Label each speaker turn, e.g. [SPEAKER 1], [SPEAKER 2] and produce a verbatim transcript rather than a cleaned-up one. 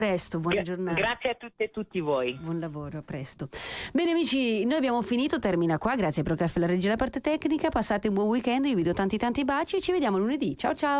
[SPEAKER 1] Presto, buona
[SPEAKER 2] Gra-
[SPEAKER 1] giornata.
[SPEAKER 2] Grazie a tutte e tutti voi.
[SPEAKER 1] Buon lavoro, a presto. Bene amici, noi abbiamo finito, termina qua. Grazie a Procaffè, la regia, la parte tecnica. Passate un buon weekend, io vi do tanti tanti baci e ci vediamo lunedì. Ciao ciao.